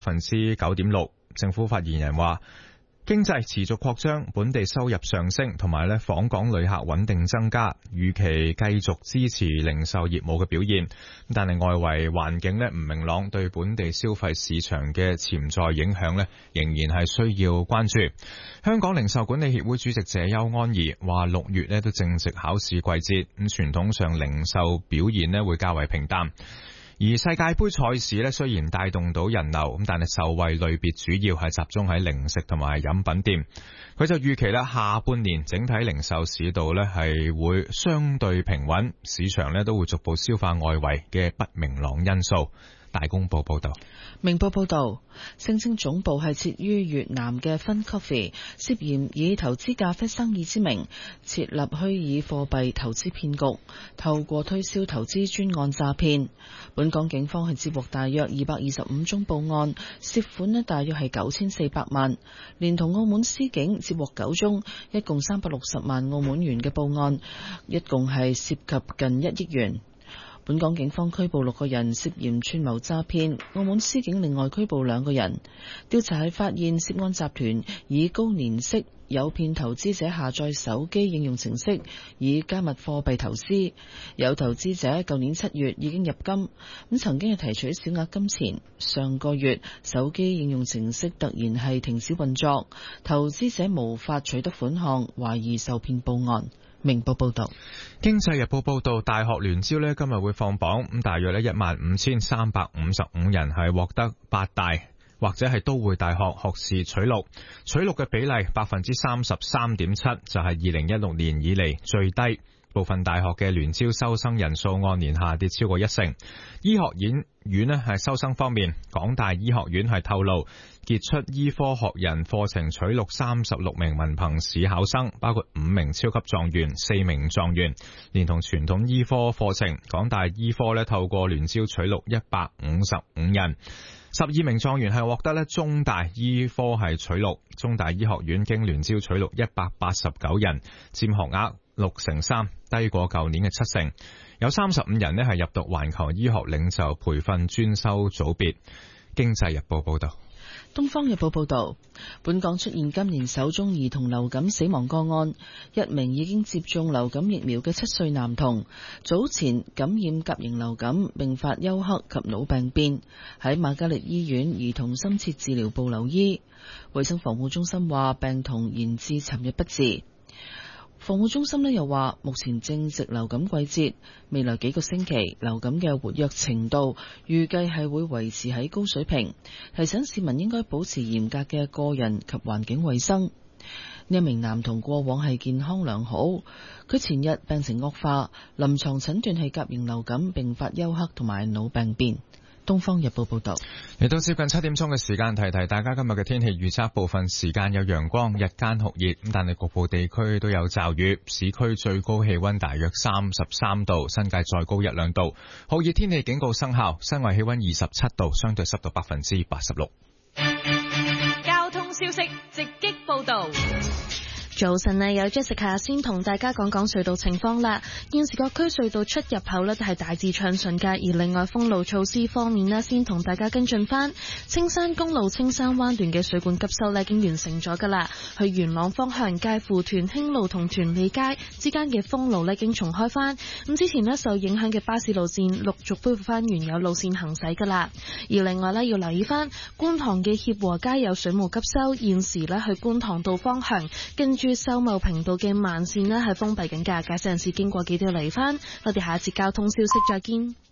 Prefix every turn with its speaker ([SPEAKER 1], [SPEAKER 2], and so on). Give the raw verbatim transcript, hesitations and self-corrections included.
[SPEAKER 1] 百分之九點六。政府發言人話，經濟持續擴張，本地收入上升，同埋咧訪港旅客穩定增加，預期繼續支持零售業務嘅表現。但係外圍環境咧唔明朗，對本地消費市場嘅潛在影響咧仍然係需要關注。香港零售管理協會主席謝邱安儀話，六月咧都正值考試季節，咁傳統上零售表現咧會較為平淡。而世界盃賽事咧雖然帶動到人流，咁但係受惠類別主要係集中喺零食同埋飲品店。佢就預期咧下半年整體零售市道咧係會相對平穩，市場咧都會逐步消化外圍嘅不明朗因素。大公報報道。
[SPEAKER 2] 明報報道，聲稱總部係設於越南嘅 Fun Coffee 涉嫌以投資咖啡生意之名設立虛擬貨幣投資騙局，透過推銷投資專案詐騙。本港警方係接獲大約二百二十五宗報案，涉款呢大約係九千四百萬，連同澳門司警接獲九宗，一共三百六十萬澳門元嘅報案，一共係涉及近一億元。本港警方拘捕六個人涉嫌串謀詐騙，澳門司警另外拘捕兩個人。調查係發現涉案集團以高年息誘騙投資者下載手機應用程式，以加密貨幣投資。有投資者舊年七月已經入金，咁曾經係提取小額金錢。上個月手機應用程式突然係停止運作，投資者無法取得款項，懷疑受騙報案。明報報道。
[SPEAKER 1] 經濟日報報道，大學聯招呢今日會放榜，咁大約呢一萬五千三百五十五人係獲得八大或者係都會大學學士取錄，取錄嘅比例百分之三十三點七，就係二零一六年以嚟最低。部分大學嘅聯招收生人數按年下跌超過一成。醫學院院呢係收生方面，港大醫學院係透露，傑出醫科學人課程取錄三十六名文憑試考生，包括五名超級狀元、四名狀元，連同傳統醫科課程，港大醫科呢透過聯招取錄一百五十五人。十二名狀元係獲得咧中大醫科係取錄，中大醫學院經聯招取錄一百八十九人，佔學額六成三，低過舊年嘅七成。有三十五人咧係入讀環球醫學領袖培訓專修組別。經濟日報報道。
[SPEAKER 2] 東方日報報道，本港出現今年首宗兒童流感死亡個案，一名已經接種流感疫苗嘅七歲男童，早前感染甲型流感，並發休克及腦病變，喺瑪嘉烈醫院兒童深切治療部留醫。衛生防護中心話，病童延至尋日不治。防護中心呢又話，目前正值流感季節，未來幾個星期流感嘅活躍程度預計係會維持喺高水平，提醒市民應該保持嚴格嘅個人及環境衛生。呢一名男童過往係健康良好，佢前日病情惡化，臨床診斷係甲型流感，並發休克同埋腦病變。東方日報報道。
[SPEAKER 1] 嚟到接近七點鐘嘅時間，提提大家今日嘅天氣預測，部分時間有陽光，日間酷熱，但係局部地區都有驟雨。市區最高氣溫大約三十三度，新界再高一兩度。酷熱天氣警告生效，室外氣溫二十七度，相對濕度百分之八十六。
[SPEAKER 3] 交通消息直擊報道。
[SPEAKER 4] 早晨啊，有 Jessica 先同大家講講隧道情況啦。現時各區隧道出入口呢都係大致暢順㗎，而另外封路措施方面呢，先同大家跟進翻。青山公路青山灣段嘅水管急修呢已經完成咗㗎啦，去元朗方向介乎屯興路同屯利街之間嘅封路呢已經重開翻。咁之前呢受影響嘅巴士路線陸續恢復翻原有路線行駛㗎啦。而另外呢要留意翻觀塘嘅協和街有水務急修，現時呢去觀塘道方向跟住秀茂坪道嘅慢線呢係封閉緊㗎，駕駛人士經過記得要留意返。我哋下一節交通消息再見。